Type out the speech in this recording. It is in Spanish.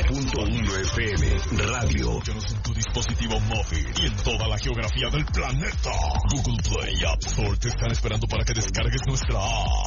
90.1 FM Radio. Escúchanos en tu dispositivo móvil y en toda la geografía del planeta. Google Play y App Store te están esperando para que descargues nuestra app.